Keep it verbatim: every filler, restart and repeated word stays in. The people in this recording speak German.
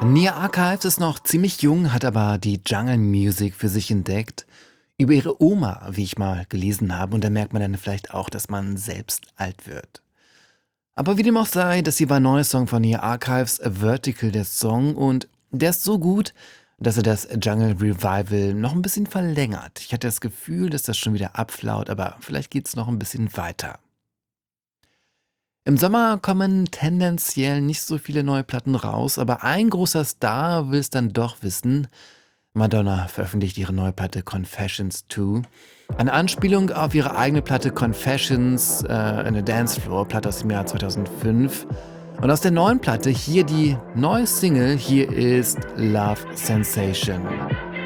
Nia Archives ist noch ziemlich jung, hat aber die Jungle Music für sich entdeckt. Über ihre Oma, wie ich mal gelesen habe, und da merkt man dann vielleicht auch, dass man selbst alt wird. Aber wie dem auch sei, das hier war ein neuer Song von Nia Archives, A Vertical, der Song, und der ist so gut, dass er das Jungle Revival noch ein bisschen verlängert. Ich hatte das Gefühl, dass das schon wieder abflaut, aber vielleicht geht's noch ein bisschen weiter. Im Sommer kommen tendenziell nicht so viele neue Platten raus, aber ein großer Star will es dann doch wissen. Madonna veröffentlicht ihre neue Platte Confessions zwei. Eine Anspielung auf ihre eigene Platte Confessions, äh, eine Dancefloor-Platte aus dem Jahr zweitausendfünf. Und aus der neuen Platte hier die neue Single, hier ist Love Sensation.